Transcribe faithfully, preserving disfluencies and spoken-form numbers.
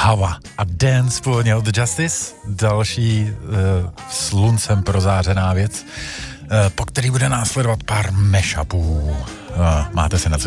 Hava a Dance původně od Justice, další uh, sluncem prozářená věc, uh, po který bude následovat pár mashupů. Uh, máte se na co